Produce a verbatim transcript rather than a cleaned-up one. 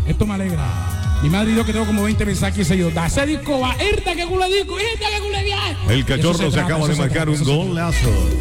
Esto me alegra. Mi madre dijo que tengo como veinte mensajes seguidos. Da ese disco va, esta que culo disco, esta que culo viaje. El Cachorro se, se acaba trata, de marcar trata, un golazo.